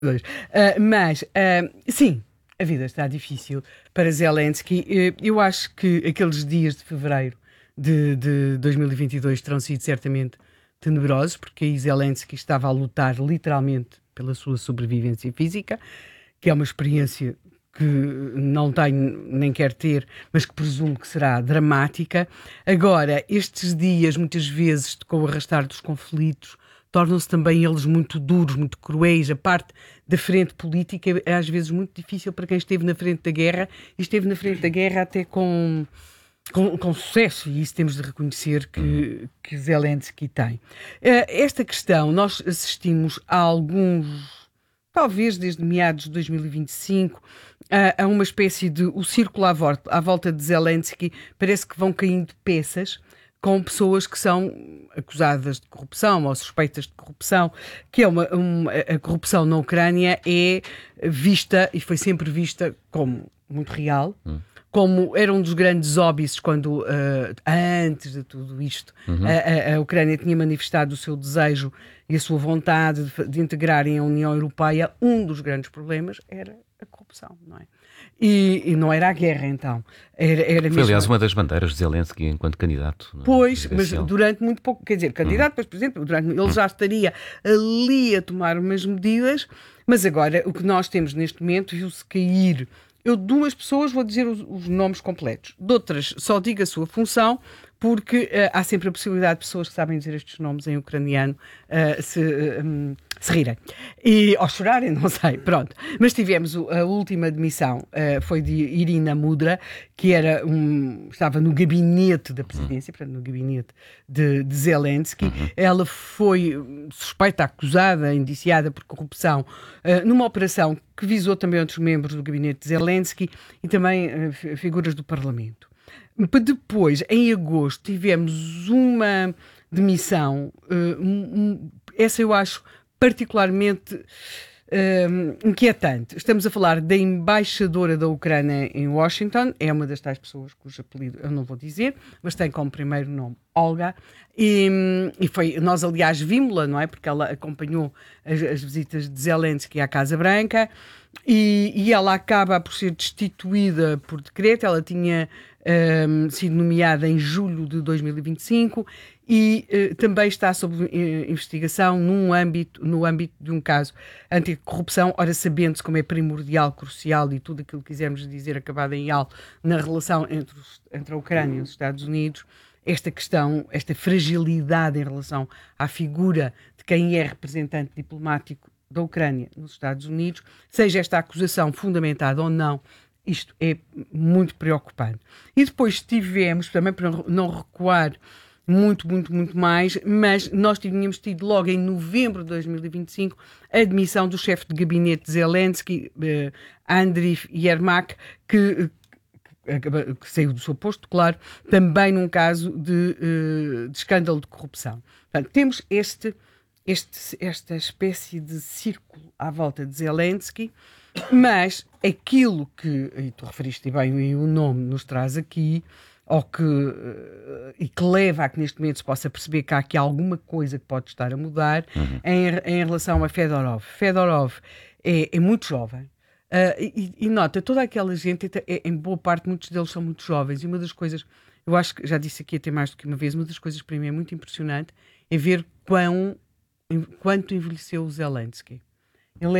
Dois. Sim, a vida está difícil para Zelensky. Eu acho que aqueles dias de fevereiro de 2022 terão sido certamente tenebrosos, porque aí Zelensky estava a lutar literalmente pela sua sobrevivência física, que é uma experiência que não tenho nem quero ter, mas que presumo que será dramática. Agora, estes dias, muitas vezes, com o arrastar dos conflitos, tornam-se também eles muito duros, muito cruéis. A parte da frente política é às vezes muito difícil para quem esteve na frente da guerra, e esteve na frente da guerra até com sucesso, e isso temos de reconhecer que Zelensky tem. Esta questão, nós assistimos a alguns, talvez desde meados de 2025, a uma espécie de o círculo à volta de Zelensky, parece que vão caindo peças com pessoas que são acusadas de corrupção ou suspeitas de corrupção, que é a corrupção na Ucrânia é vista, e foi sempre vista como muito real, como era um dos grandes óbices quando, antes de tudo isto, a Ucrânia tinha manifestado o seu desejo e a sua vontade de integrarem a União Europeia. Um dos grandes problemas era a corrupção, não é? E não era a guerra, então. Era Foi, mesmo... aliás, uma das bandeiras de Zelensky enquanto candidato. Pois, mas durante muito pouco, quer dizer, candidato, mas, por exemplo, ele já estaria ali a tomar umas medidas, mas agora o que nós temos neste momento viu-se cair. Eu, de umas pessoas, vou dizer os nomes completos. De outras, só digo a sua função, porque há sempre a possibilidade de pessoas que sabem dizer estes nomes em ucraniano se rirem. Ou chorarem, não sei, pronto. Mas tivemos a última demissão, foi de Irina Mudra, que estava no gabinete da presidência, portanto, no gabinete de Zelensky. Ela foi suspeita, acusada, indiciada por corrupção, numa operação que visou também outros membros do gabinete de Zelensky e também figuras do Parlamento. Depois, em agosto, tivemos uma demissão, essa eu acho particularmente inquietante. Estamos a falar da embaixadora da Ucrânia em Washington, é uma das tais pessoas cujo apelido eu não vou dizer, mas tem como primeiro nome Olga, e nós aliás vimos-la, não é? Porque ela acompanhou as visitas de Zelensky à Casa Branca, e ela acaba por ser destituída por decreto. Ela tinha sido nomeada em julho de 2025 e também está sob investigação no âmbito de um caso anticorrupção. Ora, sabendo-se como é primordial, crucial e tudo aquilo que quisermos dizer acabado em al na relação entre a Ucrânia e os Estados Unidos, esta questão, esta fragilidade em relação à figura de quem é representante diplomático da Ucrânia nos Estados Unidos, seja esta acusação fundamentada ou não, isto é muito preocupante. E depois tivemos, também para não recuar muito mais, mas nós tínhamos tido logo em novembro de 2025 a admissão do chefe de gabinete de Zelensky, Andriy Yermak, que saiu do seu posto, claro, também num caso de escândalo de corrupção. Portanto, temos esta espécie de círculo à volta de Zelensky, mas aquilo que, e tu referiste bem, e o nome nos traz aqui, e que leva a que neste momento se possa perceber que há aqui alguma coisa que pode estar a mudar, em relação a Fedorov. Fedorov é muito jovem. E nota, toda aquela gente, em boa parte, muitos deles são muito jovens, e uma das coisas, eu acho que já disse aqui até mais do que uma vez, uma das coisas para mim é muito impressionante é ver quanto envelheceu o Zelensky. Ele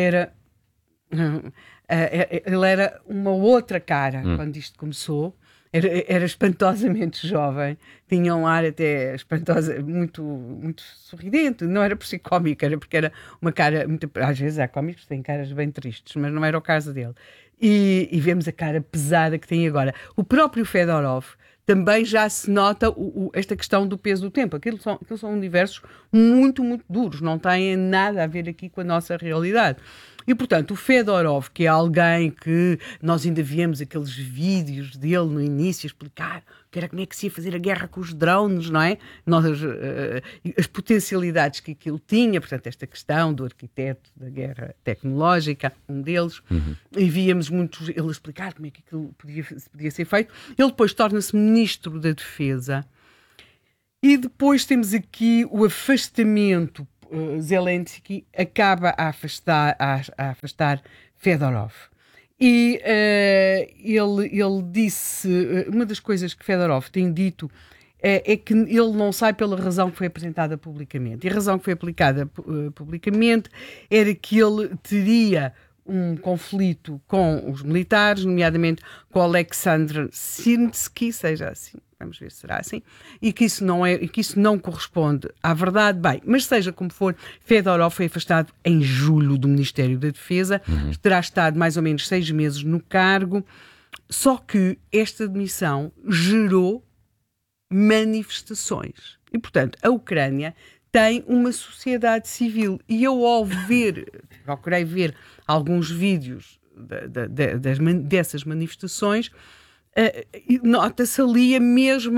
era uma outra cara quando isto começou. Era espantosamente jovem, tinha um ar até espantoso, muito, muito sorridente. Não era por si cómica, era porque era uma cara, às vezes há cómicos que têm caras bem tristes, mas não era o caso dele. E vemos a cara pesada que tem agora. O próprio Fedorov também já se nota esta questão do peso do tempo. Aquilo são universos muito, muito duros, não têm nada a ver aqui com a nossa realidade. E, portanto, o Fedorov, que é alguém que nós ainda víamos aqueles vídeos dele no início explicar que era como é que se ia fazer a guerra com os drones, não é? As potencialidades que aquilo tinha, portanto, esta questão do arquiteto da guerra tecnológica, um deles, e víamos muitos ele explicar como é que aquilo podia ser feito. Ele depois torna-se ministro da Defesa. E depois temos aqui o afastamento Zelensky acaba a afastar Fedorov. E ele disse, uma das coisas que Fedorov tem dito é que ele não sai pela razão que foi apresentada publicamente. E a razão que foi aplicada publicamente era que ele teria um conflito com os militares, nomeadamente com Alexander Sinsky, seja assim, vamos ver se será assim, e que isso não corresponde à verdade. Bem, mas seja como for, Fedorov foi afastado em julho do Ministério da Defesa, terá estado mais ou menos 6 meses no cargo, só que esta demissão gerou manifestações. E, portanto, a Ucrânia tem uma sociedade civil. E eu, ao procurei ver alguns vídeos dessas manifestações, nota-se ali o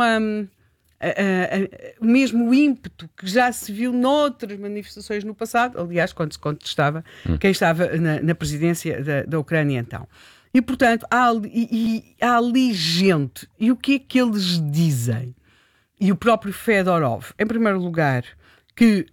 mesmo ímpeto que já se viu noutras manifestações no passado, aliás, quando se contestava quem estava na presidência da Ucrânia então. E, portanto, há ali gente. E o que é que eles dizem? E o próprio Fedorov, em primeiro lugar, que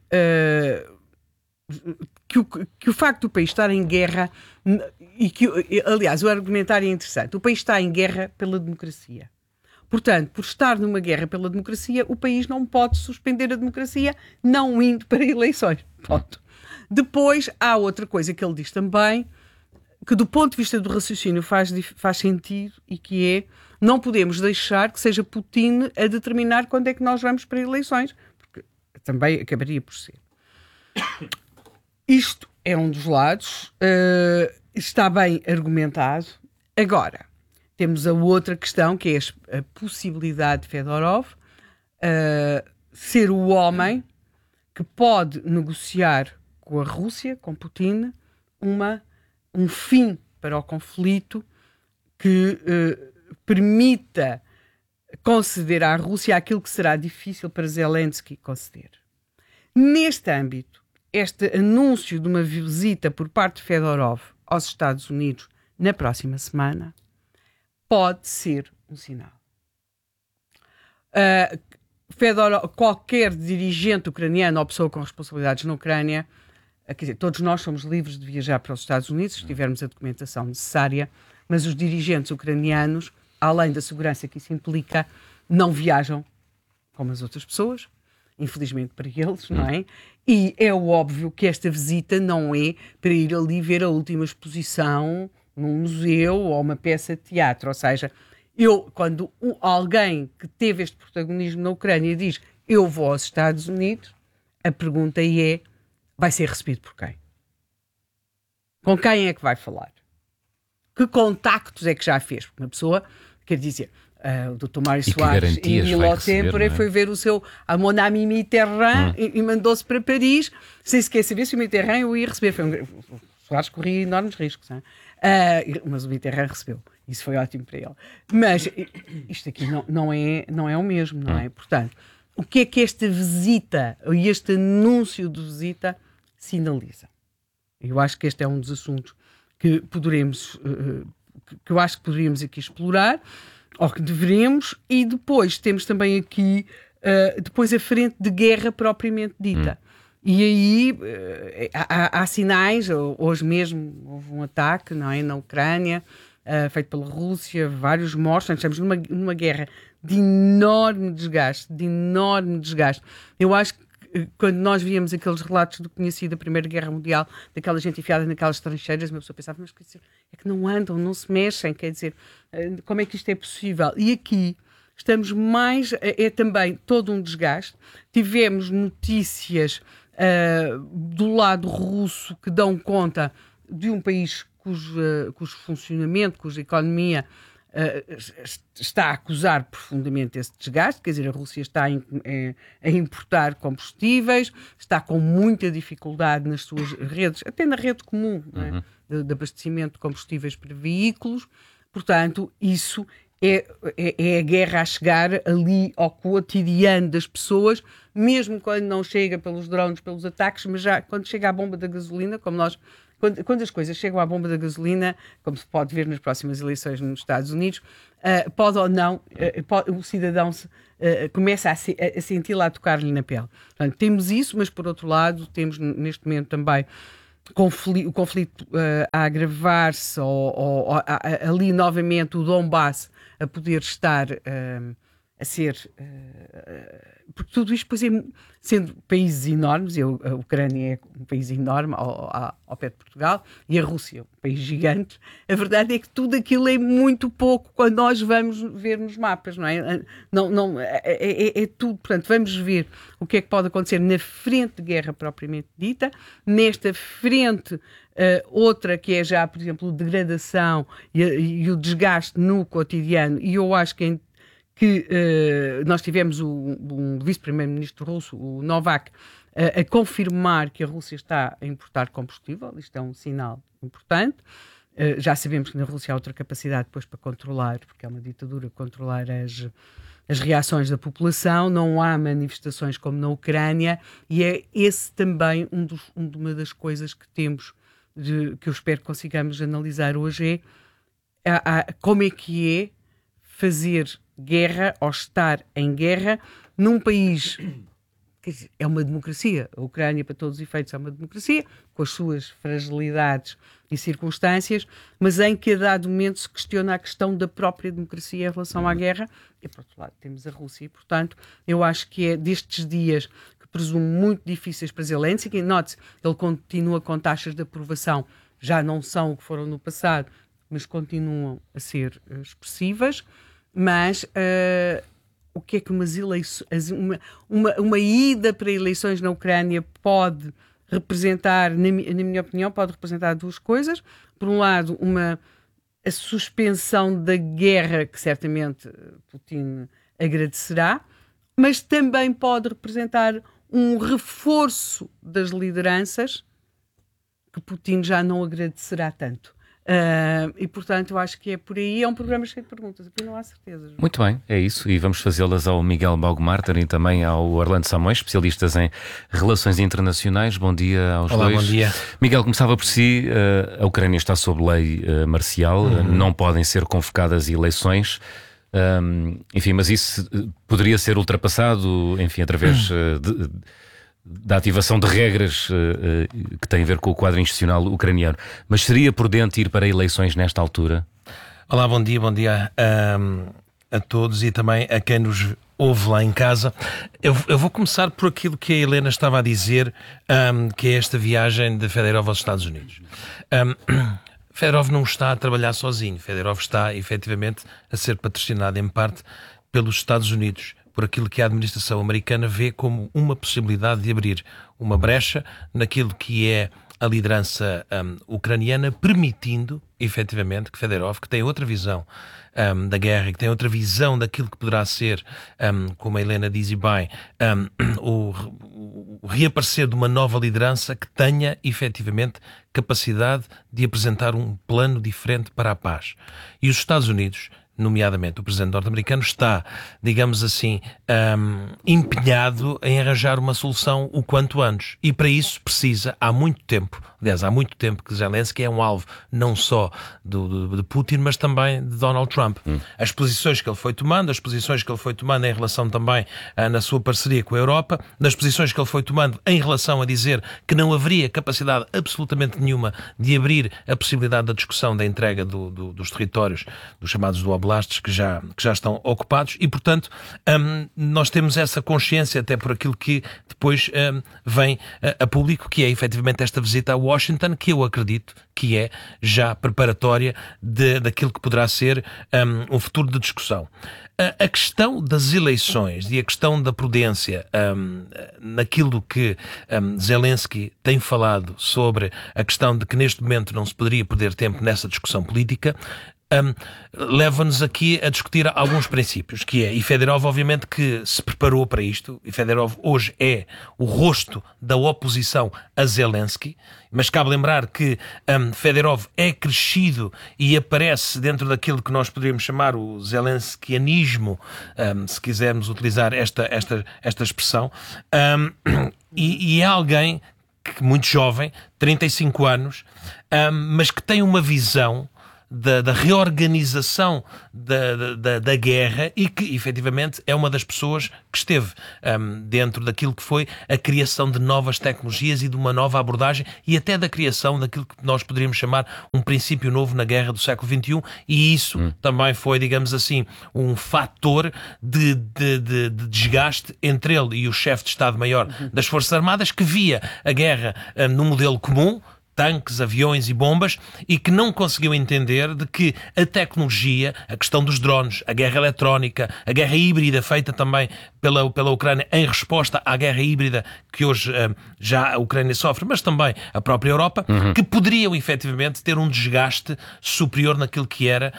o facto do país estar em guerra, aliás, o argumentário é interessante, o país está em guerra pela democracia. Portanto, por estar numa guerra pela democracia, o país não pode suspender a democracia não indo para eleições. Ponto. Depois, há outra coisa que ele diz também, que do ponto de vista do raciocínio faz sentido, e que é: não podemos deixar que seja Putin a determinar quando é que nós vamos para eleições, porque também acabaria por ser. Isto é um dos lados, está bem argumentado. Agora, temos a outra questão, que é a possibilidade de Fedorov ser o homem que pode negociar com a Rússia, com Putin, um fim para o conflito que permita conceder à Rússia aquilo que será difícil para Zelensky conceder. Neste âmbito, este anúncio de uma visita por parte de Fedorov aos Estados Unidos na próxima semana pode ser um sinal. Qualquer dirigente ucraniano ou pessoa com responsabilidades na Ucrânia, quer dizer, todos nós somos livres de viajar para os Estados Unidos se tivermos a documentação necessária, mas os dirigentes ucranianos, além da segurança que isso implica, não viajam como as outras pessoas, infelizmente para eles, não é? E é óbvio que esta visita não é para ir ali ver a última exposição num museu ou uma peça de teatro. Ou seja, quando alguém que teve este protagonismo na Ucrânia diz eu vou aos Estados Unidos, a pergunta é: vai ser recebido por quem? Com quem é que vai falar? Que contactos é que já fez? Porque uma pessoa, quer dizer, o Dr. Mário Soares em Milotempore foi ver o seu a Mon Ami Mitterrand e mandou-se para Paris, sem sequer saber se o Mitterrand o ia receber. O Soares corria enormes riscos, mas o Mitterrand recebeu. Isso foi ótimo para ele. Mas isto aqui não é o mesmo, não é? Portanto, o que é que esta visita, e este anúncio de visita, sinaliza? Eu acho que este é um dos assuntos que eu acho que poderíamos aqui explorar, ou que deveremos, e depois temos também aqui depois a frente de guerra propriamente dita. E aí há sinais. Hoje mesmo houve um ataque, não é, na Ucrânia, feito pela Rússia, vários mortos. Nós estamos numa guerra de enorme desgaste, Eu acho que quando nós víamos aqueles relatos do que tinha sido a Primeira Guerra Mundial, daquela gente enfiada naquelas trincheiras, uma pessoa pensava, mas quer dizer, é que não andam, não se mexem, quer dizer, como é que isto é possível? E aqui estamos mais, é também todo um desgaste. Tivemos notícias do lado russo que dão conta de um país cujo funcionamento, cuja economia está a acusar profundamente esse desgaste. Quer dizer, a Rússia está a importar combustíveis, está com muita dificuldade nas suas redes, até na rede comum, não é? De abastecimento de combustíveis para veículos. Portanto, isso é a guerra a chegar ali ao cotidiano das pessoas, mesmo quando não chega pelos drones, pelos ataques, mas já quando chega a bomba da gasolina, como nós quando as coisas chegam à bomba da gasolina, como se pode ver nas próximas eleições nos Estados Unidos, pode ou não, o cidadão começa a senti-la a tocar-lhe na pele. Portanto, temos isso, mas por outro lado, temos neste momento também o conflito a agravar-se, ali novamente o Donbass a poder estar a ser... porque tudo isto, depois, sendo países enormes, a Ucrânia é um país enorme ao pé de Portugal, e a Rússia, um país gigante, a verdade é que tudo aquilo é muito pouco quando nós vamos ver nos mapas, não é? É tudo. Portanto, vamos ver o que é que pode acontecer na frente de guerra propriamente dita, nesta frente outra que é já, por exemplo, a degradação e o desgaste no cotidiano, e eu acho que nós tivemos um vice-primeiro-ministro russo, o Novak, a confirmar que a Rússia está a importar combustível. Isto é um sinal importante. Já sabemos que na Rússia há outra capacidade depois para controlar, porque é uma ditadura, controlar as reações da população. Não há manifestações como na Ucrânia, e é esse também uma das coisas que temos, que eu espero que consigamos analisar hoje, como é que é fazer guerra ou estar em guerra num país que é uma democracia. A Ucrânia, para todos os efeitos, é uma democracia, com as suas fragilidades e circunstâncias, mas em que a dado momento se questiona a questão da própria democracia em relação à guerra. E, por outro lado, temos a Rússia. E, portanto, eu acho que é destes dias que presumo muito difíceis para Zelensky. Note-se, ele continua com taxas de aprovação, já não são o que foram no passado, mas continuam a ser expressivas. Mas o que é que uma ida para eleições na Ucrânia pode representar, na minha opinião, pode representar duas coisas. Por um lado, a suspensão da guerra, que certamente Putin agradecerá, mas também pode representar um reforço das lideranças que Putin já não agradecerá tanto. E portanto eu acho que é por aí. É um programa cheio de perguntas, aqui não há certezas. Muito bem, é isso, e vamos fazê-las ao Miguel Baumgartner e também ao Orlando Samões, especialistas em relações internacionais. Bom dia aos dois. Olá, bom dia. Miguel, começava por si. A Ucrânia está sob lei marcial, não podem ser convocadas eleições, enfim, mas isso poderia ser ultrapassado, enfim, através da ativação de regras que têm a ver com o quadro institucional ucraniano. Mas seria prudente ir para eleições nesta altura? Olá, bom dia a todos e também a quem nos ouve lá em casa. Eu vou começar por aquilo que a Helena estava a dizer, que é esta viagem de Fedorov aos Estados Unidos. Fedorov não está a trabalhar sozinho. Fedorov está, efetivamente, a ser patrocinado em parte pelos Estados Unidos, por aquilo que a administração americana vê como uma possibilidade de abrir uma brecha naquilo que é a liderança ucraniana, permitindo, efetivamente, que Fedorov, que tem outra visão da guerra, que tem outra visão daquilo que poderá ser, como a Helena diz bem, o reaparecer de uma nova liderança que tenha, efetivamente, capacidade de apresentar um plano diferente para a paz. E os Estados Unidos, nomeadamente o presidente norte-americano, está, digamos assim, empenhado em arranjar uma solução o quanto antes. E para isso precisa, há muito tempo que Zelensky é um alvo não só de Putin, mas também de Donald Trump. As posições que ele foi tomando, em relação também na sua parceria com a Europa, nas posições que ele foi tomando em relação a dizer que não haveria capacidade absolutamente nenhuma de abrir a possibilidade da discussão da entrega dos territórios, dos chamados do Oblast, que já estão ocupados, e portanto nós temos essa consciência, até por aquilo que depois vem a público, que é efetivamente esta visita a Washington, que eu acredito que é já preparatória daquilo que poderá ser um futuro de discussão. A questão das eleições e a questão da prudência naquilo que Zelensky tem falado sobre a questão de que neste momento não se poderia perder tempo nessa discussão política, leva-nos aqui a discutir alguns princípios, que é, e Fedorov obviamente que se preparou para isto, e Fedorov hoje é o rosto da oposição a Zelensky, mas cabe lembrar que Fedorov é crescido e aparece dentro daquilo que nós poderíamos chamar o zelenskianismo, se quisermos utilizar esta expressão, e é alguém muito jovem, 35 anos, mas que tem uma visão da reorganização da guerra e que, efetivamente, é uma das pessoas que esteve dentro daquilo que foi a criação de novas tecnologias e de uma nova abordagem e até da criação daquilo que nós poderíamos chamar um princípio novo na guerra do século XXI, e isso também foi, digamos assim, um fator de desgaste entre ele e o chefe de Estado-Maior das Forças Armadas, que via a guerra num modelo comum, tanques, aviões e bombas, e que não conseguiu entender de que a tecnologia, a questão dos drones, a guerra eletrónica, a guerra híbrida feita também pela Ucrânia em resposta à guerra híbrida que hoje já a Ucrânia sofre, mas também a própria Europa, que poderiam efetivamente ter um desgaste superior naquilo que era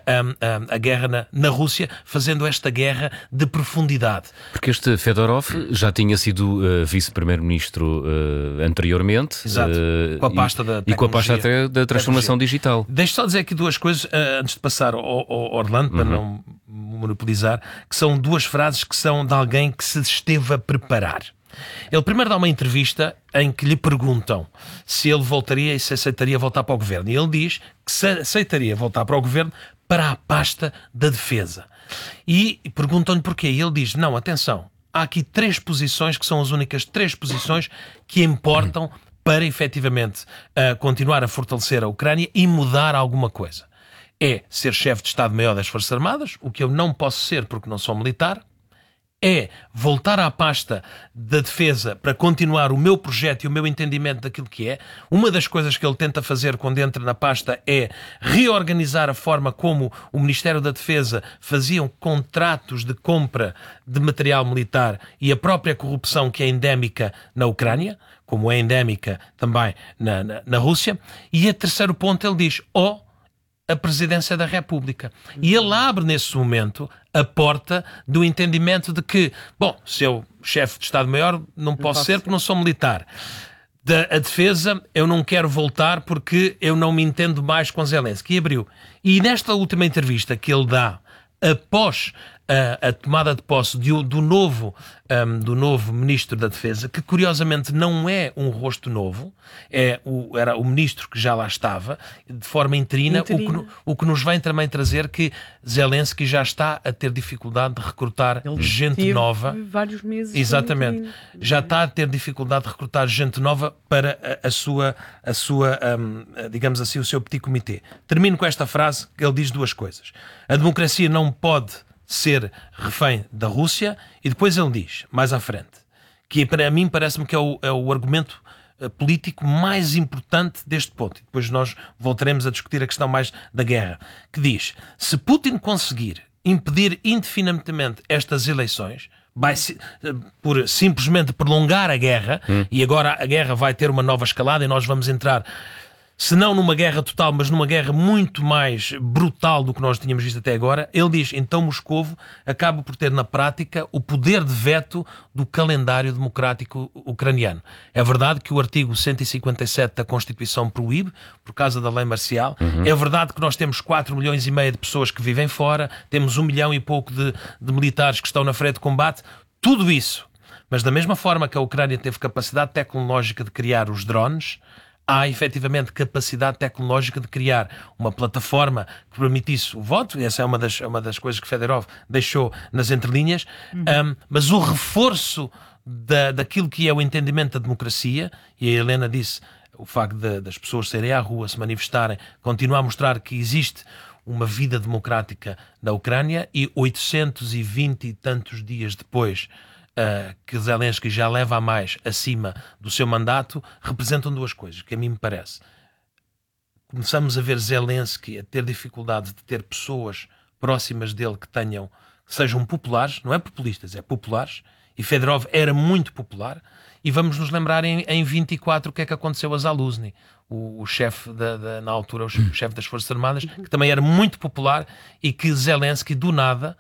a guerra na Rússia, fazendo esta guerra de profundidade. Porque este Fedorov já tinha sido vice-primeiro-ministro anteriormente. Exato. Com a pasta da tecnologia. E com a pasta até da transformação digital. Deixa só dizer aqui duas coisas antes de passar ao Orlando, para não monopolizar, que são duas frases que são de alguém que se esteve a preparar. Ele primeiro dá uma entrevista em que lhe perguntam se ele voltaria e se aceitaria voltar para o governo. E ele diz que se aceitaria voltar para o governo para a pasta da defesa. E perguntam-lhe porquê. E ele diz, não, atenção, há aqui 3 posições que são as únicas 3 posições que importam para efetivamente continuar a fortalecer a Ucrânia e mudar alguma coisa. É ser chefe de Estado-Maior das Forças Armadas, o que eu não posso ser porque não sou militar. É voltar à pasta da defesa para continuar o meu projeto e o meu entendimento daquilo que é. Uma das coisas que ele tenta fazer quando entra na pasta é reorganizar a forma como o Ministério da Defesa fazia contratos de compra de material militar e a própria corrupção que é endémica na Ucrânia, como é endémica também na Rússia. E a terceiro ponto ele diz, a Presidência da República. E ele abre nesse momento a porta do entendimento de que, bom, se eu chefe de Estado-Maior não posso ser porque não sou militar. A defesa eu não quero voltar porque eu não me entendo mais com Zelensky. E abriu. E nesta última entrevista que ele dá após a tomada de posse do novo Ministro da Defesa, que curiosamente não é um rosto novo, era o Ministro que já lá estava, de forma interina. O que nos vem também trazer que Zelensky já está a ter dificuldade de recrutar gente nova. Vários meses. Exatamente. Já está a ter dificuldade de recrutar gente nova para a sua digamos assim, o seu petit comité. Termino com esta frase, que ele diz 2 coisas. A democracia não pode ser refém da Rússia, e depois ele diz, mais à frente, que para mim parece-me que é o argumento político mais importante deste ponto, e depois nós voltaremos a discutir a questão mais da guerra, que diz, se Putin conseguir impedir indefinidamente estas eleições, vai por simplesmente prolongar a guerra, e agora a guerra vai ter uma nova escalada e nós vamos entrar, se não numa guerra total, mas numa guerra muito mais brutal do que nós tínhamos visto até agora. Ele diz, então Moscovo acaba por ter na prática o poder de veto do calendário democrático ucraniano. É verdade que o artigo 157 da Constituição proíbe, por causa da lei marcial. É verdade que nós temos 4,5 milhões de pessoas que vivem fora, temos 1 milhão e pouco de militares que estão na frente de combate. Tudo isso. Mas da mesma forma que a Ucrânia teve capacidade tecnológica de criar os drones, há efetivamente capacidade tecnológica de criar uma plataforma que permitisse o voto. Essa é uma das coisas que Fedorov deixou nas entrelinhas. Mas o reforço daquilo que é o entendimento da democracia, e a Helena disse, o facto das pessoas saírem à rua, se manifestarem, continua a mostrar que existe uma vida democrática na Ucrânia, e 820 e tantos dias depois que Zelensky já leva a mais acima do seu mandato, representam 2 coisas, que a mim me parece. Começamos a ver Zelensky a ter dificuldade de ter pessoas próximas dele que sejam populares, não é populistas, é populares, e Fedorov era muito popular, e vamos nos lembrar em 24 o que é que aconteceu a Zaluzny, o chefe na altura, o chefe das Forças Armadas, que também era muito popular, e que Zelensky do nada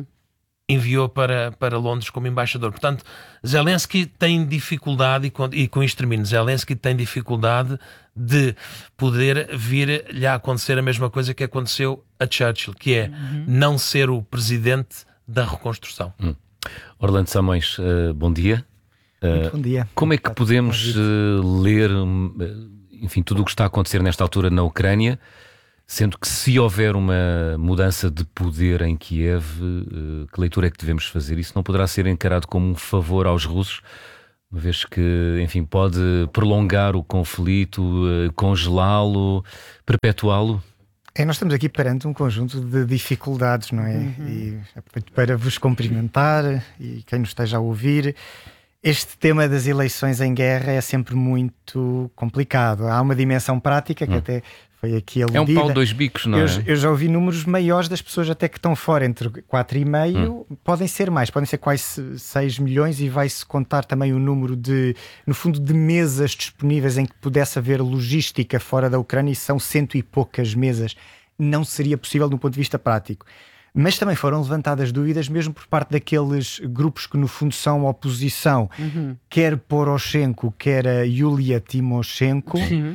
enviou para Londres como embaixador. Portanto, Zelensky tem dificuldade, e com isto termino, Zelensky tem dificuldade de poder vir-lhe a acontecer a mesma coisa que aconteceu a Churchill, que é não ser o presidente da reconstrução. Orlando Simões, bom dia. Muito bom dia. Como é que podemos ler, enfim, tudo o que está a acontecer nesta altura na Ucrânia, sendo que se houver uma mudança de poder em Kiev, que leitura é que devemos fazer? Isso não poderá ser encarado como um favor aos russos, uma vez que, enfim, pode prolongar o conflito, congelá-lo, perpetuá-lo? Nós estamos aqui perante um conjunto de dificuldades, não é? E aproveito para vos cumprimentar e quem nos esteja a ouvir. Este tema das eleições em guerra é sempre muito complicado. Há uma dimensão prática que até foi aqui aludida. É um pau de dois bicos, não é? Eu já ouvi números maiores das pessoas até que estão fora, entre 4,5, podem ser mais, podem ser quase 6 milhões, e vai-se contar também o número de, no fundo, de mesas disponíveis em que pudesse haver logística fora da Ucrânia, e são 100 e poucas mesas. Não seria possível do ponto de vista prático. Mas também foram levantadas dúvidas mesmo por parte daqueles grupos que no fundo são oposição, quer Poroshenko, quer a Yulia Tymoshenko,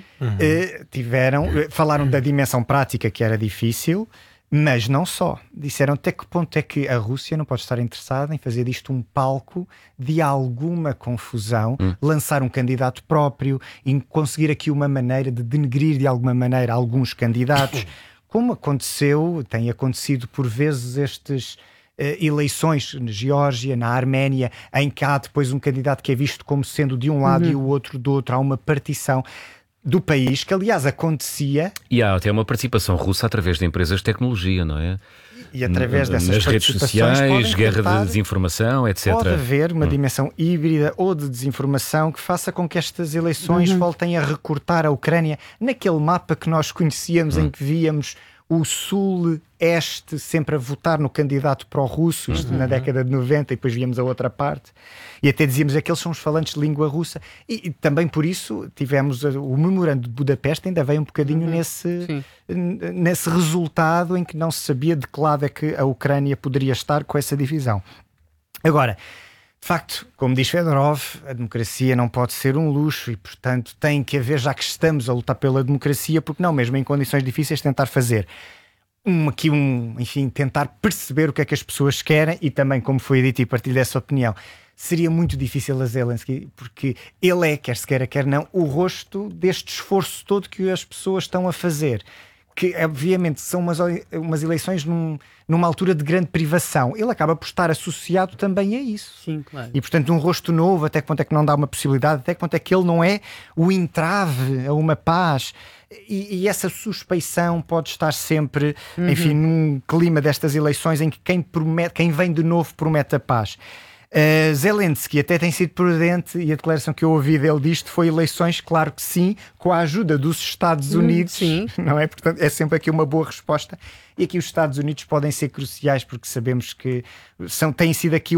falaram da dimensão prática, que era difícil, mas não só. Disseram até que ponto é que a Rússia não pode estar interessada em fazer disto um palco de alguma confusão, lançar um candidato próprio, em conseguir aqui uma maneira de denegrir de alguma maneira alguns candidatos. Como tem acontecido por vezes estas eleições na Geórgia, na Arménia, em que há depois um candidato que é visto como sendo de um lado e o outro do outro. Há uma partição do país, que aliás acontecia. E há até uma participação russa através de empresas de tecnologia, não é? E através dessas nas redes sociais, guerra de desinformação, etc. Pode haver uma dimensão híbrida ou de desinformação que faça com que estas eleições voltem a recortar a Ucrânia naquele mapa que nós conhecíamos, em que víamos o sul-este sempre a votar no candidato pró-russo, isto na década de 90, e depois víamos a outra parte, e até dizíamos que eles são os falantes de língua russa, e também por isso tivemos o memorando de Budapeste, ainda veio um bocadinho nesse resultado em que não se sabia de que lado é que a Ucrânia poderia estar com essa divisão. Agora, de facto, como diz Fedorov, a democracia não pode ser um luxo e, portanto, tem que haver, já que estamos a lutar pela democracia, porque não, mesmo em condições difíceis, tentar fazer enfim, tentar perceber o que é que as pessoas querem, e também, como foi dito, e partilho dessa opinião, seria muito difícil a Zelensky, porque ele é, quer se queira, quer não, o rosto deste esforço todo que as pessoas estão a fazer. Que obviamente são umas eleições numa altura de grande privação. Ele acaba por estar associado também a isso. Sim, claro. E portanto um rosto novo, até que ponto é que não dá uma possibilidade, até que ponto é que ele não é o entrave a uma paz. E essa suspeição pode estar sempre, enfim, num clima destas eleições em que quem vem de novo promete a paz. Zelensky até tem sido prudente, e a declaração que eu ouvi dele disto foi eleições, claro que sim, com a ajuda dos Estados Unidos, não é? Portanto, é sempre aqui uma boa resposta, e aqui os Estados Unidos podem ser cruciais, porque sabemos que têm sido aqui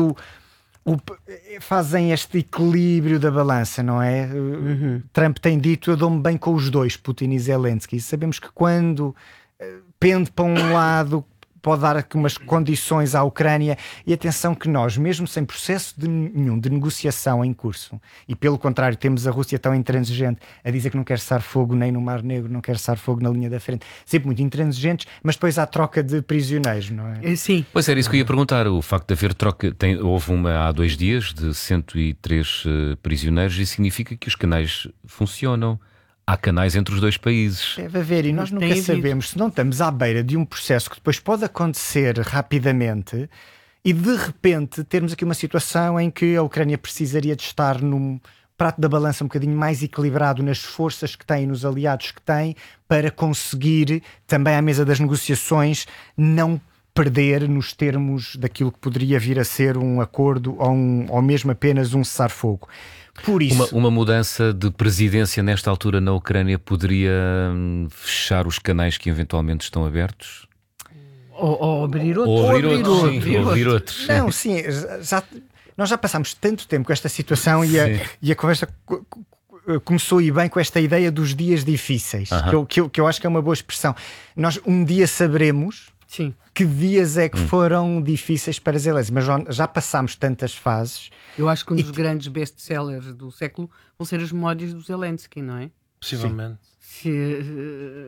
fazem este equilíbrio da balança, não é? Trump tem dito: eu dou-me bem com os dois, Putin e Zelensky. Sabemos que quando pende para um lado, pode dar aqui umas condições à Ucrânia, e atenção que nós, mesmo sem processo nenhum de negociação em curso, e pelo contrário temos a Rússia tão intransigente a dizer que não quer cessar fogo nem no Mar Negro, não quer cessar fogo na linha da frente, sempre muito intransigentes, mas depois há troca de prisioneiros, não é? Sim. Pois era isso que eu ia perguntar, o facto de haver troca, houve uma há 2 dias de 103 prisioneiros, e significa que os canais funcionam. Há canais entre os dois países. Deve haver, e nós nunca sabemos, se não estamos à beira de um processo que depois pode acontecer rapidamente, e de repente termos aqui uma situação em que a Ucrânia precisaria de estar num prato da balança um bocadinho mais equilibrado nas forças que tem, nos aliados que tem, para conseguir também à mesa das negociações não perder nos termos daquilo que poderia vir a ser um acordo ou mesmo apenas um cessar-fogo. Por isso, uma mudança de presidência nesta altura na Ucrânia poderia fechar os canais que eventualmente estão abertos? Ou abrir outros. Ou abrir outros. Não, sim, nós já passámos tanto tempo com esta situação, e a conversa começou e bem com esta ideia dos dias difíceis, que eu acho que é uma boa expressão. Nós um dia saberemos que dias é que foram difíceis para Zelensky, mas já passámos tantas fases. Eu acho que um dos grandes best-sellers do século vão ser as memórias do Zelensky, não é? Possivelmente.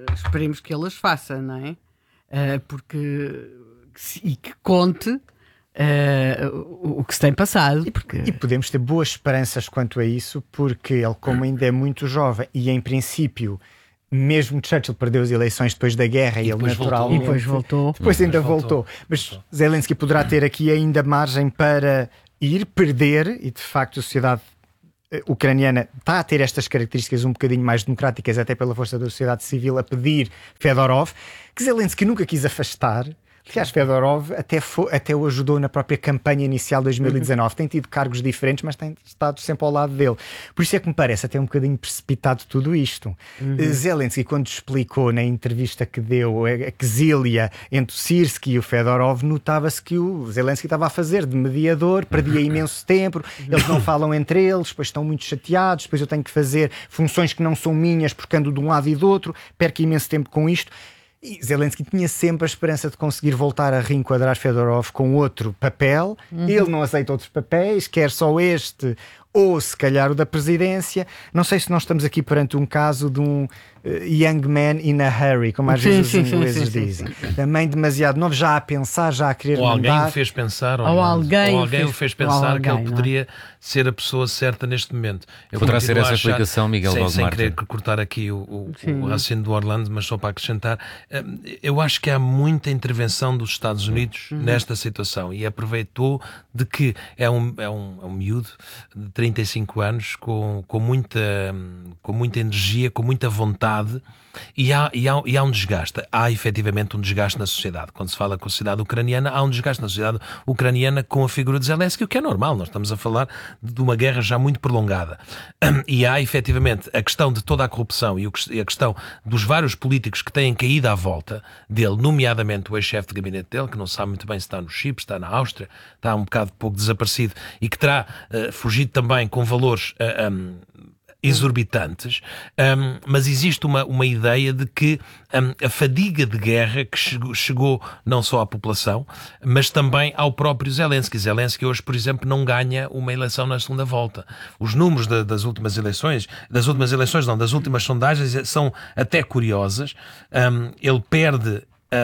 Esperemos que ele as faça, não é? E que conte o que se tem passado. E podemos ter boas esperanças quanto a isso, porque ele, como ainda é muito jovem e em princípio, mesmo Churchill perdeu as eleições depois da guerra e ele naturalmente... E depois voltou. Depois ainda voltou. Mas Zelensky poderá ter aqui ainda margem para perder, e de facto a sociedade ucraniana está a ter estas características um bocadinho mais democráticas, até pela força da sociedade civil, a pedir Fedorov, que Zelensky nunca quis afastar. Aliás, Fedorov até o ajudou na própria campanha inicial de 2019. Tem tido cargos diferentes, mas tem estado sempre ao lado dele. Por isso é que me parece até um bocadinho precipitado tudo isto. Zelensky, quando explicou na entrevista que deu a quesilha entre o Syrskyi e o Fedorov, notava-se que o Zelensky estava a fazer de mediador, perdia imenso tempo, eles não falam entre eles, depois estão muito chateados, depois eu tenho que fazer funções que não são minhas porque ando de um lado e do outro, perco imenso tempo com isto. E Zelensky tinha sempre a esperança de conseguir voltar a reenquadrar Fedorov com outro papel. Ele não aceita outros papéis, quer só este ou se calhar o da presidência. Não sei se nós estamos aqui perante um caso de um young man in a hurry, como às vezes os ingleses dizem. Também demasiado novo, já a pensar, já a querer ou mandar. Alguém o fez pensar, ou alguém o fez pensar que ele poderia ser a pessoa certa neste momento. Poderá ser essa a explicação, Miguel sem Valdemar. querer cortar aqui o raciocínio do Orlando, mas só para acrescentar, eu acho que há muita intervenção dos Estados Unidos nesta situação, e aproveitou de que é um miúdo de 35 anos com muita energia, com muita vontade, e há um desgaste. Há efetivamente um desgaste na sociedade. Quando se fala com a sociedade ucraniana, há um desgaste na sociedade ucraniana com a figura de Zelensky, o que é normal. Nós estamos a falar de uma guerra já muito prolongada. E há efetivamente a questão de toda a corrupção e a questão dos vários políticos que têm caído à volta dele, nomeadamente o ex-chefe de gabinete dele, que não sabe muito bem se está no Chipre, se está na Áustria, está um bocado pouco desaparecido e que terá fugido também com valores exorbitantes, mas existe uma ideia de que a fadiga de guerra que chegou não só à população, mas também ao próprio Zelensky. Zelensky hoje, por exemplo, não ganha uma eleição na segunda volta. Os números das últimas sondagens são até curiosas. Ele perde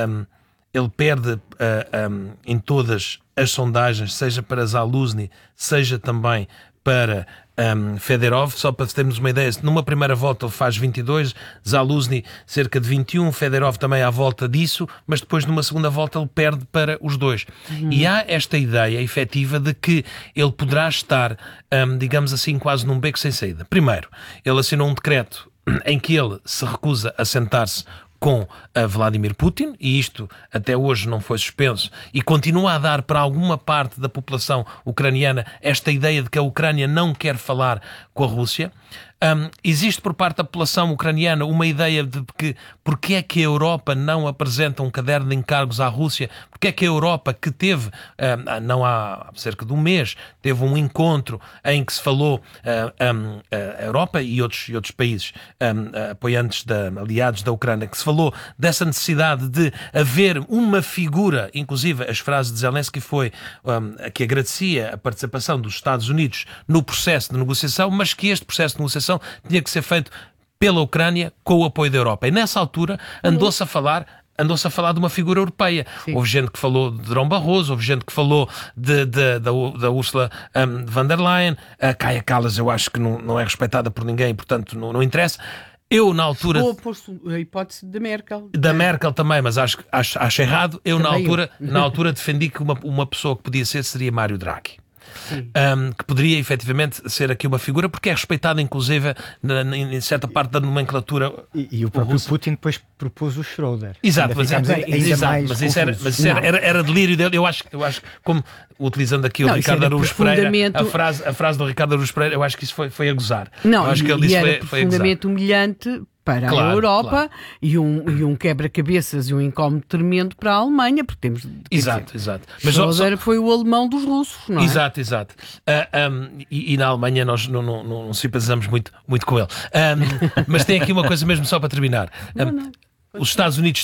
em todas as sondagens, seja para Zaluzny, seja também para Fedorov. Só para termos uma ideia, numa primeira volta ele faz 22, Zaluzny cerca de 21, Fedorov também à volta disso, mas depois numa segunda volta ele perde para os dois. E há esta ideia efetiva de que ele poderá estar, digamos assim, quase num beco sem saída. Primeiro, ele assinou um decreto em que ele se recusa a sentar-se com Vladimir Putin, e isto até hoje não foi suspenso, e continua a dar para alguma parte da população ucraniana esta ideia de que a Ucrânia não quer falar com a Rússia. Existe por parte da população ucraniana uma ideia de que porque é que a Europa não apresenta um caderno de encargos à Rússia, porque é que a Europa, que teve, não há cerca de um mês, teve um encontro em que se falou, a Europa e outros países apoiantes, aliados da Ucrânia, que se falou dessa necessidade de haver uma figura, inclusive as frases de Zelensky foi que agradecia a participação dos Estados Unidos no processo de negociação, mas que este processo de negociação tinha que ser feito pela Ucrânia com o apoio da Europa. E nessa altura andou-se a falar de uma figura europeia. Sim. Houve gente que falou de Durão Barroso, houve gente que falou da Ursula von der Leyen. A Kaja Kallas eu acho que não é respeitada por ninguém, portanto não interessa. Eu, na altura... Ou a hipótese da Merkel. Da Merkel também, mas acho errado. Eu, na altura, defendi que uma pessoa que podia ser seria Mário Draghi. Que poderia efetivamente ser aqui uma figura, porque é respeitada inclusive em certa parte da nomenclatura. E o próprio Putin depois propôs o Schroeder. Exato, mas isso era delírio dele. Eu acho que, como utilizando aqui o Ricardo Araújo Pereira, a frase do Ricardo Araújo Pereira, eu acho que isso foi a gozar. Não, eu acho que ele disse era profundamente humilhante para a Europa, e um quebra-cabeças e um incómodo tremendo para a Alemanha, porque temos... Exato. Mas Schroeder foi o alemão dos russos, não é? Exato. E na Alemanha nós não simpatizamos muito com ele. Mas tem aqui uma coisa mesmo só para terminar. Os Estados Unidos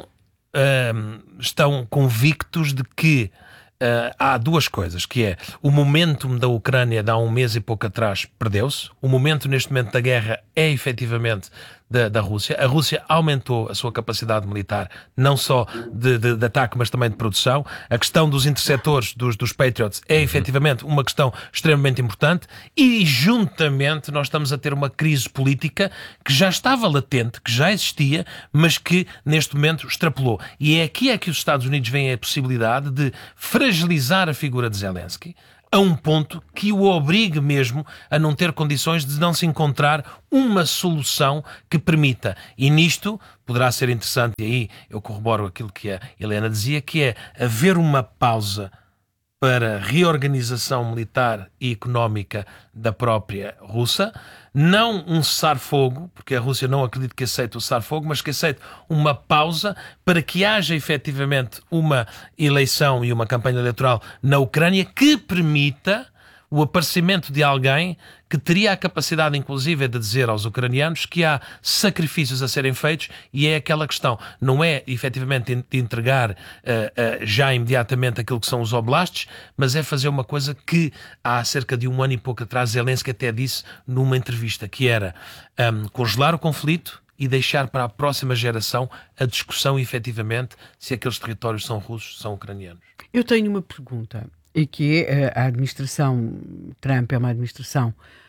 estão convictos de que há duas coisas, que é o momentum da Ucrânia de há um mês e pouco atrás perdeu-se. O momento neste momento da guerra é efetivamente da Rússia. A Rússia aumentou a sua capacidade militar, não só de ataque, mas também de produção. A questão dos interceptores dos Patriots é efetivamente uma questão extremamente importante e, juntamente, nós estamos a ter uma crise política que já estava latente, que já existia, mas que neste momento extrapolou. E é aqui que os Estados Unidos veem a possibilidade de fragilizar a figura de Zelensky a um ponto que o obrigue mesmo a não ter condições de não se encontrar uma solução que permita. E nisto poderá ser interessante, e aí eu corroboro aquilo que a Helena dizia, que é haver uma pausa para reorganização militar e económica da própria Rússia, não um cessar-fogo, porque a Rússia não acredita que aceite o cessar-fogo, mas que aceite uma pausa para que haja efetivamente uma eleição e uma campanha eleitoral na Ucrânia que permita o aparecimento de alguém que teria a capacidade, inclusive, de dizer aos ucranianos que há sacrifícios a serem feitos, e é aquela questão, não é efetivamente de entregar já imediatamente aquilo que são os oblastes, mas é fazer uma coisa que há cerca de um ano e pouco atrás Zelensky até disse numa entrevista, que era congelar o conflito e deixar para a próxima geração a discussão efetivamente se aqueles territórios são russos, são ucranianos. Eu tenho uma pergunta, e que é, a administração Trump é uma administração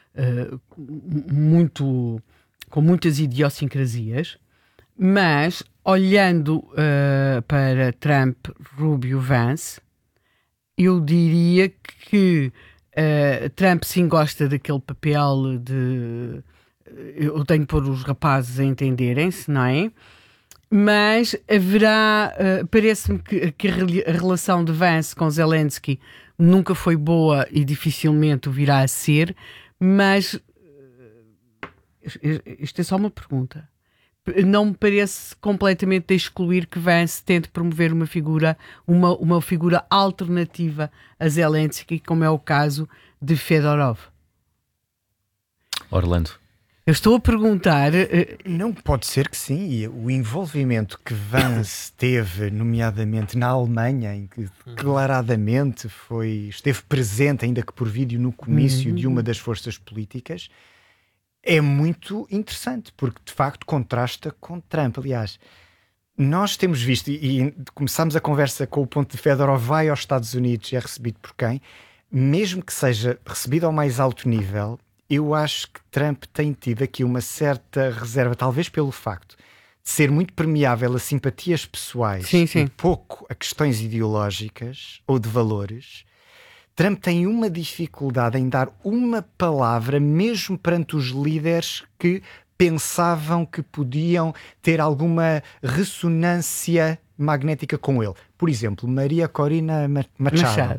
com muitas idiosincrasias, mas olhando para Trump, Rubio, Vance, eu diria que Trump sim gosta daquele papel de eu tenho que pôr os rapazes a entenderem-se, não é? Mas haverá, parece-me que a relação de Vance com Zelensky nunca foi boa e dificilmente o virá a ser, mas isto é só uma pergunta. Não me parece completamente de excluir que Vance tente promover uma figura alternativa a Zelensky, como é o caso de Fedorov. Orlando. Eu estou a perguntar... Não pode ser que sim, e o envolvimento que Vance teve, nomeadamente na Alemanha, em que declaradamente esteve presente, ainda que por vídeo, no comício de uma das forças políticas, é muito interessante, porque de facto contrasta com Trump. Aliás, nós temos visto, e começámos a conversa com o ponto de Fedorov vai aos Estados Unidos e é recebido por quem? Mesmo que seja recebido ao mais alto nível, eu acho que Trump tem tido aqui uma certa reserva, talvez pelo facto de ser muito permeável a simpatias pessoais e pouco a questões ideológicas ou de valores. Trump tem uma dificuldade em dar uma palavra, mesmo perante os líderes que pensavam que podiam ter alguma ressonância magnética com ele. Por exemplo, Maria Corina Machado.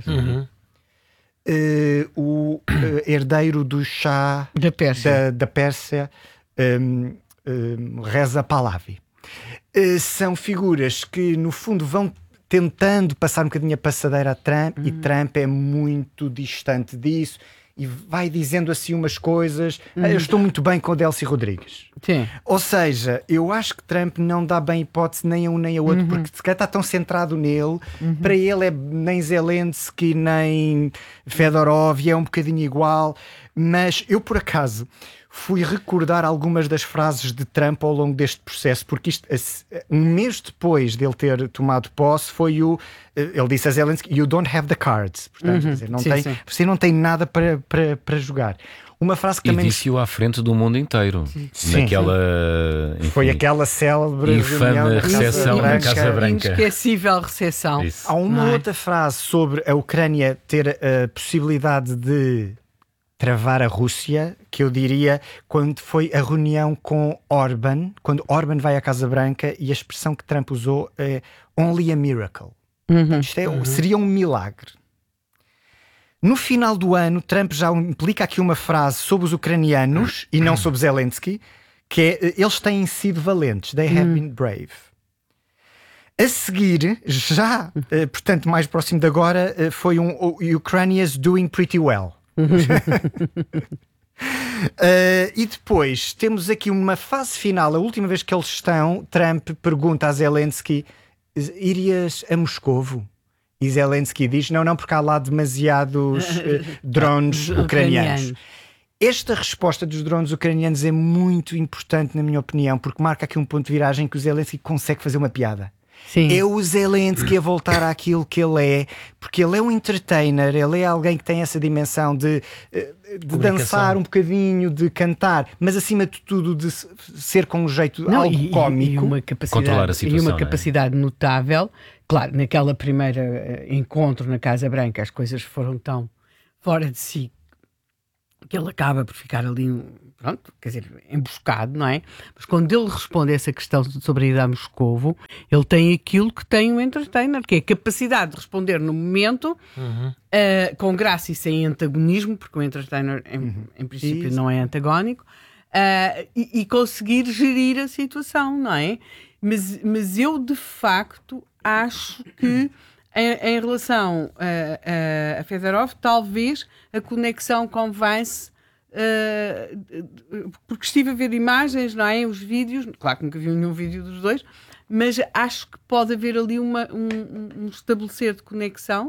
O herdeiro do Shah da Pérsia, Reza Pahlavi. São figuras que, no fundo, vão tentando passar um bocadinho a passadeira a Trump, e Trump é muito distante disso e vai dizendo assim umas coisas. Eu estou muito bem com o Delcy Rodrigues. Sim. Ou seja, eu acho que Trump não dá bem hipótese nem a um nem a outro, porque se calhar está tão centrado nele, para ele é nem Zelensky nem Fedorov, é um bocadinho igual. Mas eu, por acaso, fui recordar algumas das frases de Trump ao longo deste processo, porque isto, um mês depois dele ter tomado posse, ele disse a Zelensky, "You don't have the cards." Portanto, quer dizer, você não tem nada para jogar. Uma frase que também disse-o à frente do mundo inteiro. Naquela, enfim, foi aquela célebre infame recepção na Casa Branca. Inesquecível recepção. Há uma outra frase sobre a Ucrânia ter a possibilidade de travar a Rússia, que eu diria quando foi a reunião com Orban, quando Orban vai à Casa Branca, e a expressão que Trump usou é "only a miracle". Isto seria um milagre. No final do ano, Trump já implica aqui uma frase sobre os ucranianos e não sobre Zelensky, que é: eles têm sido valentes, they have been brave. A seguir, já, portanto, mais próximo de agora, foi Ukrainians doing pretty well. E depois temos aqui uma fase final, a última vez que eles estão. Trump pergunta a Zelensky: irias a Moscovo? E Zelensky diz: não, porque há lá demasiados drones ucranianos. Esta resposta dos drones ucranianos é muito importante, na minha opinião, porque marca aqui um ponto de viragem que o Zelensky consegue fazer uma piada. Sim. É o Zelensky a voltar àquilo que ele é, porque ele é um entertainer, ele é alguém que tem essa dimensão de dançar um bocadinho, de cantar, mas acima de tudo de ser com um jeito algo cómico. E uma capacidade, controlar a situação, e uma capacidade notável. Claro, naquela primeira encontro na Casa Branca as coisas foram tão fora de si que ele acaba por ficar ali, pronto, quer dizer, emboscado, não é? Mas quando ele responde a essa questão sobre a ida a Moscovo, ele tem aquilo que tem um entertainer, que é a capacidade de responder no momento, com graça e sem antagonismo, porque o entertainer, em princípio, não é antagónico, e conseguir gerir a situação, não é? Mas eu, de facto, acho que em relação a Fedorov, talvez a conexão com Vance, porque estive a ver imagens, não é? Os vídeos, claro que nunca vi nenhum vídeo dos dois, mas acho que pode haver ali um estabelecer de conexão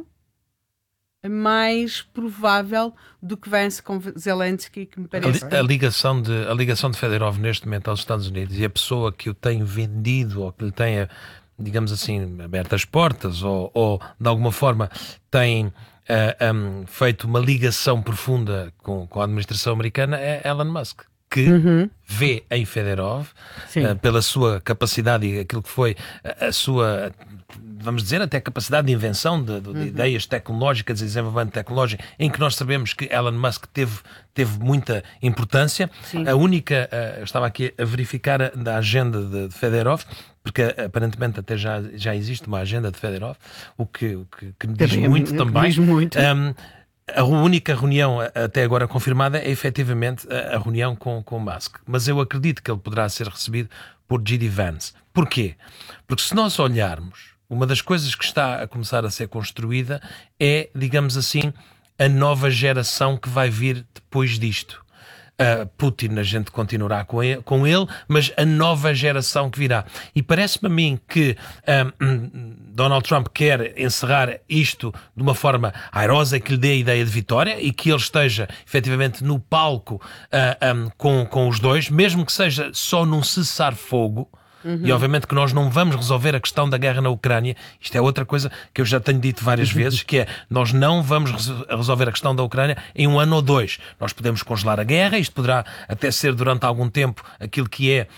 mais provável do que Vance com Zelensky, que me parece. A ligação de Fedorov neste momento aos Estados Unidos e a pessoa que o tem vendido ou que lhe tenha, digamos assim, aberto as portas ou de alguma forma tem feito uma ligação profunda com a administração americana é Elon Musk, que vê em Fedorov, pela sua capacidade e aquilo que foi a sua, vamos dizer, até capacidade de invenção de ideias tecnológicas e desenvolvimento tecnológico, em que nós sabemos que Elon Musk teve muita importância. Sim. A única, eu estava aqui a verificar da agenda de Fedorov, porque aparentemente até já existe uma agenda de Fedorov, o que me diz muito também. Diz muito. A única reunião até agora confirmada é efetivamente a reunião com Musk. Mas eu acredito que ele poderá ser recebido por J.D. Vance. Porquê? Porque se nós olharmos, uma das coisas que está a começar a ser construída é, digamos assim, a nova geração que vai vir depois disto. Putin, a gente continuará com ele, mas a nova geração que virá. E parece-me a mim que Donald Trump quer encerrar isto de uma forma airosa, que lhe dê a ideia de vitória e que ele esteja efetivamente no palco com os dois, mesmo que seja só num cessar-fogo. E obviamente que nós não vamos resolver a questão da guerra na Ucrânia. Isto é outra coisa que eu já tenho dito várias vezes, que é, nós não vamos resolver a questão da Ucrânia em 1 ano ou 2. Nós podemos congelar a guerra, isto poderá até ser durante algum tempo aquilo que é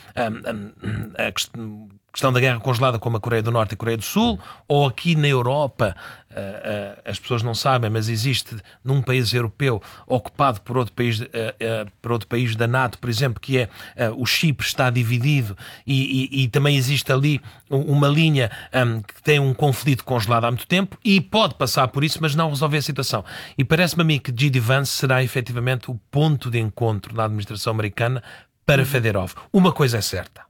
a questão da guerra congelada, como a Coreia do Norte e a Coreia do Sul, ou aqui na Europa, as pessoas não sabem, mas existe num país europeu ocupado por outro país da NATO, por exemplo, que é o Chipre, está dividido e também existe ali uma linha que tem um conflito congelado há muito tempo e pode passar por isso, mas não resolver a situação. E parece-me a mim que J.D. Vance será efetivamente o ponto de encontro na administração americana para Fedorov. Uma coisa é certa.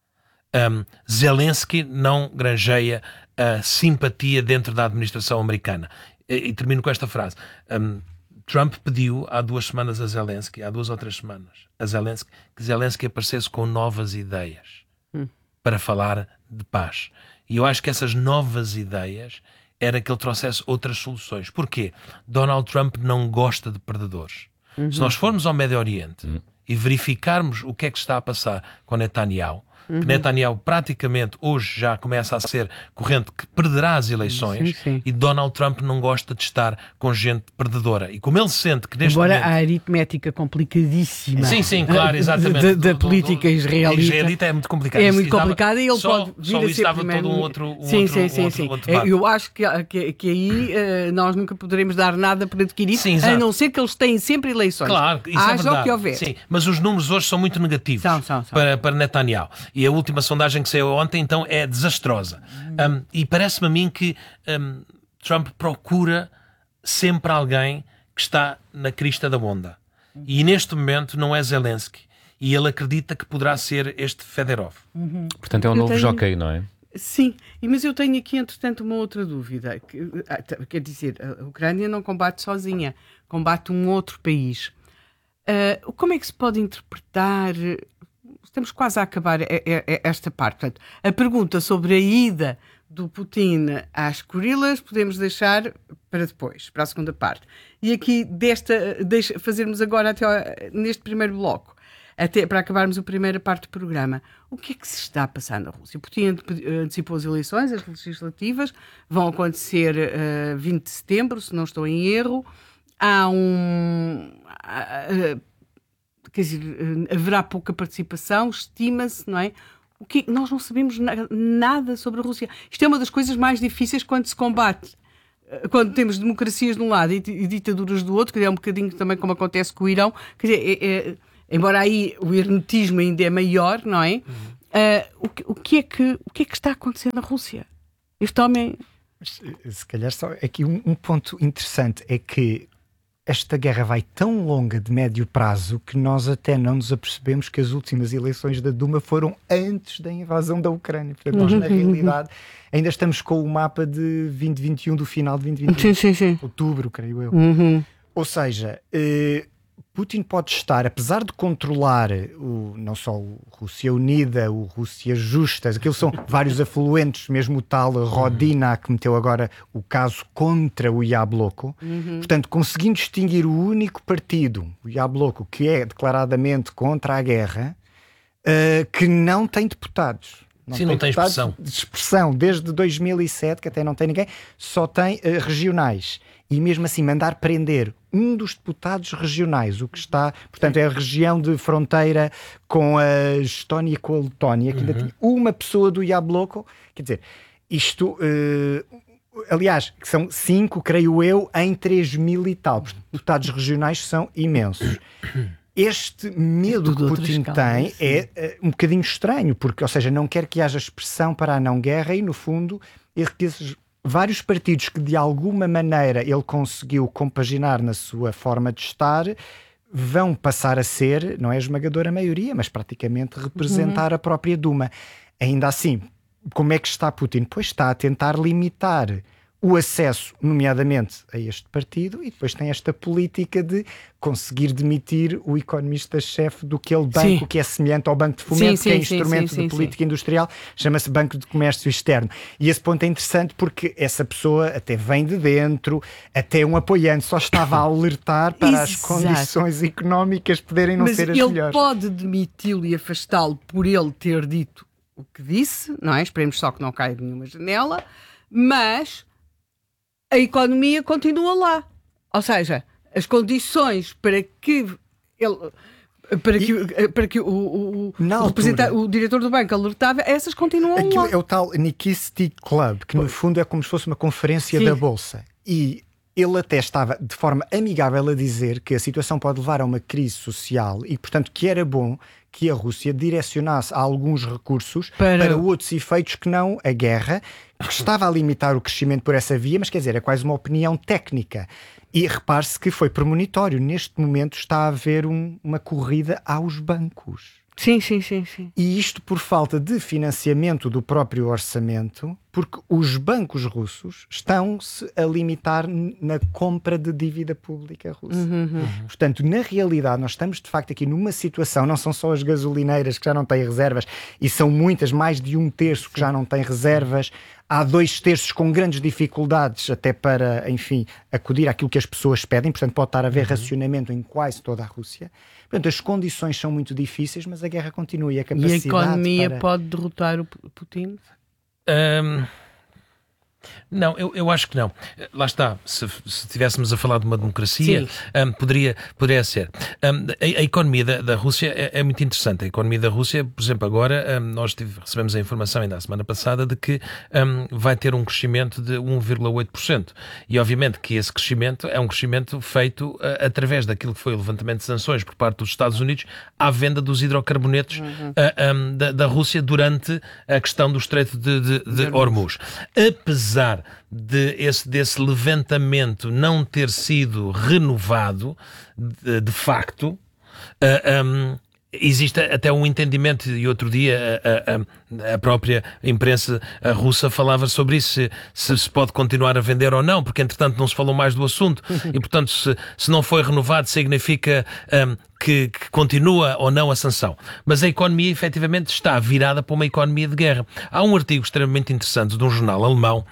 Zelensky não granjeia simpatia dentro da administração americana. E termino com esta frase. Trump pediu há 2 semanas a Zelensky, há 2 ou 3 semanas, que Zelensky aparecesse com novas ideias para falar de paz. E eu acho que essas novas ideias era que ele trouxesse outras soluções. Porquê? Donald Trump não gosta de perdedores. Se nós formos ao Médio Oriente e verificarmos o que é que está a passar com Netanyahu, que Netanyahu praticamente hoje já começa a ser corrente que perderá as eleições, e Donald Trump não gosta de estar com gente perdedora. E como ele sente que neste momento... a aritmética complicadíssima sim, claro, exatamente, da política israelita é muito complicado. É muito complicada e ele pode vir a ser primeiro... todo um outro debate. Eu acho que aí nós nunca poderemos dar nada por adquirir, a não ser que eles têm sempre eleições. Claro, isso é verdade. O que houver. Sim, mas os números hoje são muito negativos para Netanyahu. E a última sondagem que saiu ontem, então, é desastrosa. E parece-me a mim que Trump procura sempre alguém que está na crista da onda. E neste momento não é Zelensky. E ele acredita que poderá ser este Fedorov. Portanto, é um novo jockey, não é? Sim, mas eu tenho aqui, entretanto, uma outra dúvida. Quer dizer, a Ucrânia não combate sozinha, combate um outro país. Como é que se pode interpretar estamos quase a acabar esta parte. Portanto, a pergunta sobre a ida do Putin às Kurilas podemos deixar para depois, para a segunda parte. E aqui fazermos agora neste primeiro bloco, até para acabarmos a primeira parte do programa. O que é que se está a passar na Rússia? Putin antecipou as eleições, as legislativas, vão acontecer 20 de setembro, se não estou em erro. Quer dizer, haverá pouca participação, estima-se, não é? Nós não sabemos nada sobre a Rússia. Isto é uma das coisas mais difíceis quando se combate. Quando temos democracias de um lado e ditaduras do outro, que é um bocadinho também como acontece com o Irão. Quer dizer, embora aí o hermetismo ainda é maior, não é? O que é que está a acontecer na Rússia? Este homem... Se calhar só aqui um ponto interessante é que esta guerra vai tão longa de médio prazo que nós até não nos apercebemos que as últimas eleições da Duma foram antes da invasão da Ucrânia. Portanto, nós, na realidade, ainda estamos com o mapa de 2021, do final de 2021. Sim. Outubro, creio eu. Ou seja, Putin pode estar, apesar de controlar não só o Rússia Unida, o Rússia Justa, aquilo são vários afluentes, mesmo o tal Rodina, que meteu agora o caso contra o Yabloko. Portanto, conseguindo distinguir o único partido, o Yabloko, que é declaradamente contra a guerra, que não tem deputados. Não tem expressão. De expressão, desde 2007, que até não tem ninguém, só tem regionais. E mesmo assim mandar prender um dos deputados regionais, o que está, portanto, é a região de fronteira com a Estónia e com a Letónia, que ainda tinha uma pessoa do Yabloko. Quer dizer, isto, aliás, que são 5, creio eu, em 3.000 e tal. Os deputados regionais são imensos. Este medo que Putin tem é um bocadinho estranho, porque, ou seja, não quer que haja expressão para a não-guerra e, no fundo, esses vários partidos que de alguma maneira ele conseguiu compaginar na sua forma de estar vão passar a ser, não é a esmagadora maioria, mas praticamente representar a própria Duma. Ainda assim, como é que está Putin? Pois está a tentar limitar o acesso, nomeadamente, a este partido, e depois tem esta política de conseguir demitir o economista-chefe do aquele banco que é semelhante ao Banco de Fomento, que é instrumento de política industrial, chama-se Banco de Comércio Externo. E esse ponto é interessante porque essa pessoa até vem de dentro, até um apoiante, só estava a alertar para as condições económicas poderem não ser as melhores. Mas ele pode demiti-lo e afastá-lo por ele ter dito o que disse, não é? Esperemos só que não caia de nenhuma janela, mas a economia continua lá. Ou seja, as condições para que ele... Para que o diretor do banco alertava, essas continuam aquilo lá. É o tal Nikisty Club, que no fundo é como se fosse uma conferência da Bolsa. E ele até estava de forma amigável a dizer que a situação pode levar a uma crise social e, portanto, que era bom que a Rússia direcionasse alguns recursos para outros efeitos que não a guerra, que estava a limitar o crescimento por essa via, mas quer dizer, é quase uma opinião técnica. E repare-se que foi premonitório. Neste momento está a haver uma corrida aos bancos. Sim. E isto por falta de financiamento do próprio orçamento, porque os bancos russos estão-se a limitar na compra de dívida pública russa. Portanto, na realidade, nós estamos de facto aqui numa situação, não são só as gasolineiras que já não têm reservas, e são muitas, mais de 1/3 que já não têm reservas. Há 2/3 com grandes dificuldades até para, enfim, acudir àquilo que as pessoas pedem. Portanto, pode estar a haver racionamento em quase toda a Rússia. Portanto, as condições são muito difíceis, mas a guerra continua e a capacidade... E a economia pode derrotar o Putin? Não, eu acho que não. Lá está, se estivéssemos a falar de uma democracia, poderia ser. A economia da Rússia é muito interessante. A economia da Rússia, por exemplo, agora nós recebemos a informação ainda a semana passada de que vai ter um crescimento de 1,8%. E obviamente que esse crescimento é um crescimento feito através daquilo que foi o levantamento de sanções por parte dos Estados Unidos à venda dos hidrocarbonetos da Rússia durante a questão do Estreito de Hormuz. Apesar desse levantamento não ter sido renovado de facto, existe até um entendimento, e outro dia a própria imprensa russa falava sobre isso, se pode continuar a vender ou não, porque entretanto não se falou mais do assunto, e portanto se não foi renovado significa que continua ou não a sanção. Mas a economia efetivamente está virada para uma economia de guerra. Há um artigo extremamente interessante de um jornal alemão,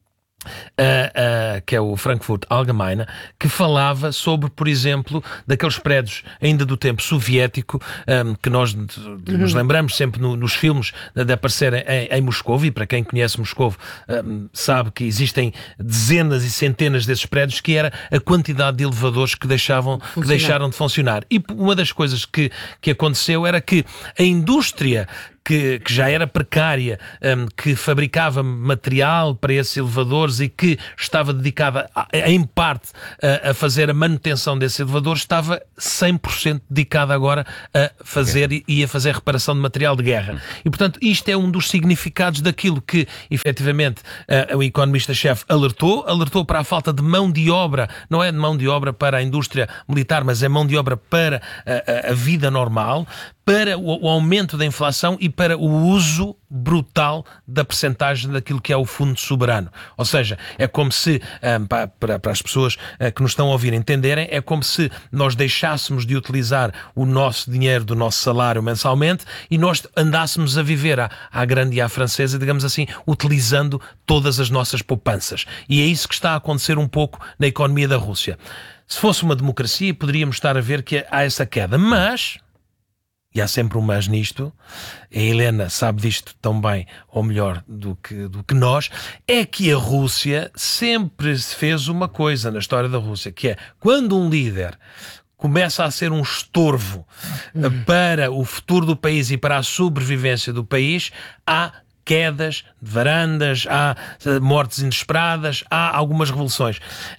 que é o Frankfurt Allgemeine, que falava sobre, por exemplo, daqueles prédios ainda do tempo soviético, que nós nos lembramos sempre nos filmes de aparecer em Moscovo, e para quem conhece Moscovo sabe que existem dezenas e centenas desses prédios, que era a quantidade de elevadores que deixaram de funcionar. E uma das coisas que aconteceu era que a indústria que já era precária, que fabricava material para esses elevadores e que estava dedicada, em parte, a fazer a manutenção desses elevadores, estava 100% dedicada agora a fazer e a fazer reparação de material de guerra. E, portanto, isto é um dos significados daquilo que, efetivamente, o economista-chefe alertou para a falta de mão de obra, não é de mão de obra para a indústria militar, mas é mão de obra para a vida normal, para o aumento da inflação e para o uso brutal da percentagem daquilo que é o fundo soberano. Ou seja, é como se, para as pessoas que nos estão a ouvir entenderem, é como se nós deixássemos de utilizar o nosso dinheiro do nosso salário mensalmente e nós andássemos a viver à grande e à francesa, digamos assim, utilizando todas as nossas poupanças. E é isso que está a acontecer um pouco na economia da Rússia. Se fosse uma democracia, poderíamos estar a ver que há essa queda, mas... E há sempre um mas nisto, a Helena sabe disto tão bem, ou melhor, do que nós, é que a Rússia sempre fez uma coisa na história da Rússia, que é, quando um líder começa a ser um estorvo para o futuro do país e para a sobrevivência do país, há quedas de varandas, há mortes inesperadas, há algumas revoluções.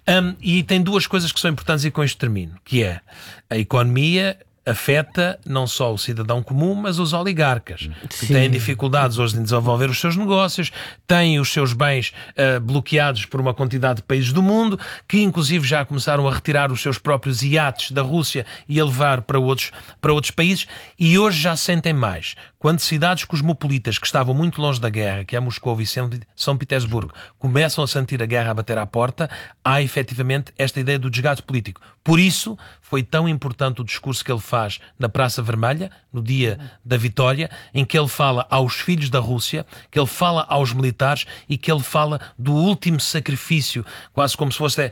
E tem duas coisas que são importantes, e com isto termino, que é a economia afeta não só o cidadão comum, mas os oligarcas, que têm dificuldades hoje em desenvolver os seus negócios, têm os seus bens bloqueados por uma quantidade de países do mundo, que inclusive já começaram a retirar os seus próprios iates da Rússia e a levar para outros países, e hoje já sentem mais. Quando cidades cosmopolitas que estavam muito longe da guerra, que é Moscou e São Petersburgo, começam a sentir a guerra a bater à porta, há efetivamente esta ideia do desgaste político. Por isso, foi tão importante o discurso que ele faz na Praça Vermelha, no dia da vitória, em que ele fala aos filhos da Rússia, que ele fala aos militares e que ele fala do último sacrifício, quase como se fosse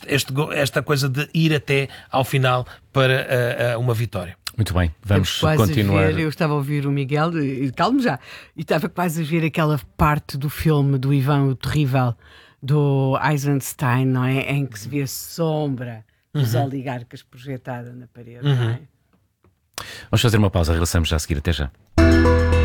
esta coisa de ir até ao final para uma vitória. Muito bem, vamos continuar. Eu estava a ouvir o Miguel, calmo já, e estava quase a ver aquela parte do filme do Ivan o Terrível, do Eisenstein, não é? Em que se vê a sombra dos oligarcas projetada na parede, não é? Vamos fazer uma pausa, regressamos já a seguir, até já.